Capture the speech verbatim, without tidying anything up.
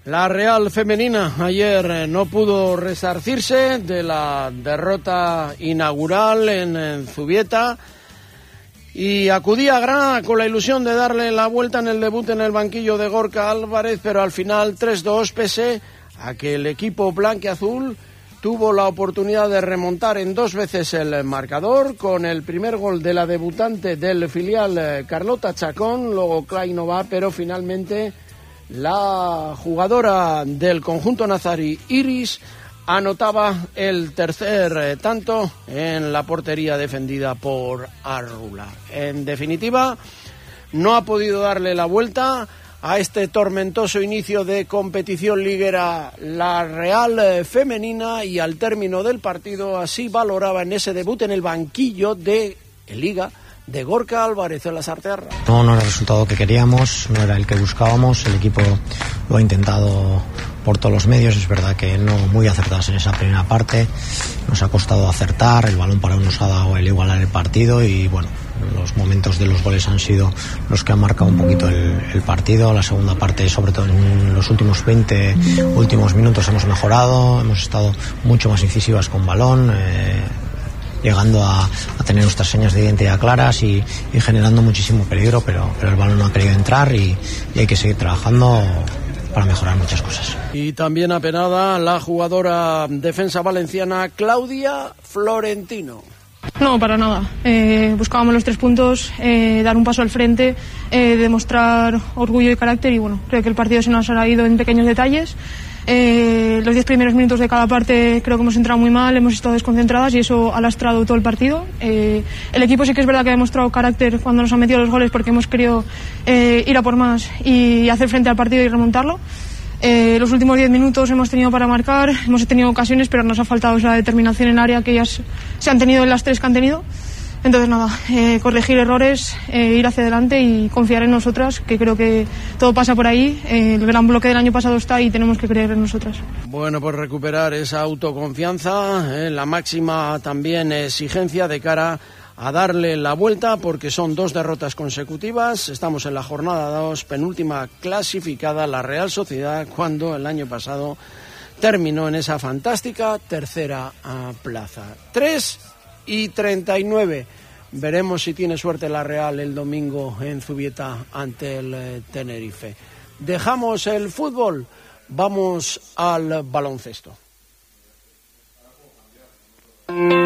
La Real femenina ayer no pudo resarcirse de la derrota inaugural en, en Zubieta y acudía a Granada con la ilusión de darle la vuelta en el debut en el banquillo de Gorka Álvarez, pero al final tres dos, pese a que el equipo blanquiazul tuvo la oportunidad de remontar en dos veces el marcador, con el primer gol de la debutante del filial Carlota Chacón, luego Kleinova, pero finalmente la jugadora del conjunto nazarí, Iris, anotaba el tercer tanto en la portería defendida por Arrula. En definitiva, no ha podido darle la vuelta a este tormentoso inicio de competición liguera la Real femenina, y al término del partido así valoraba en ese debut en el banquillo de Liga de Gorka Álvarez en las Artearras. No, no era el resultado que queríamos, no era el que buscábamos. El equipo lo ha intentado por todos los medios, es verdad que no muy acertados en esa primera parte, nos ha costado acertar, el balón parado nos ha dado el igualar el partido y bueno, los momentos de los goles han sido los que han marcado un poquito el, el partido. La segunda parte, sobre todo en los últimos veinte últimos minutos, hemos mejorado, hemos estado mucho más incisivas con balón, eh, llegando a, a tener nuestras señas de identidad claras y, y generando muchísimo peligro, pero, pero el balón no ha querido entrar y, y hay que seguir trabajando para mejorar muchas cosas. Y también apenada la jugadora defensa valenciana Claudia Florentino. No, para nada. Eh, buscábamos los tres puntos, eh, dar un paso al frente, eh, demostrar orgullo y carácter, y bueno, creo que el partido se nos ha ido en pequeños detalles. Eh, los diez primeros minutos de cada parte creo que hemos entrado muy mal, hemos estado desconcentradas y eso ha lastrado todo el partido. Eh, el equipo sí que es verdad que ha demostrado carácter cuando nos han metido los goles, porque hemos querido eh, ir a por más y hacer frente al partido y remontarlo. Eh, los últimos diez minutos hemos tenido para marcar, hemos tenido ocasiones, pero nos ha faltado esa determinación en área que ellas se han tenido en las tres que han tenido. Entonces nada, eh, corregir errores, eh, ir hacia adelante y confiar en nosotras, que creo que todo pasa por ahí. Eh, el gran bloque del año pasado está y tenemos que creer en nosotras. Bueno, pues recuperar esa autoconfianza, eh, la máxima también exigencia de cara a darle la vuelta, porque son dos derrotas consecutivas. Estamos en la jornada dos, penúltima clasificada, la Real Sociedad, cuando el año pasado terminó en esa fantástica tercera plaza. tres y treinta y nueve. Veremos si tiene suerte la Real el domingo en Zubieta ante el eh, Tenerife. Dejamos el fútbol, vamos al baloncesto.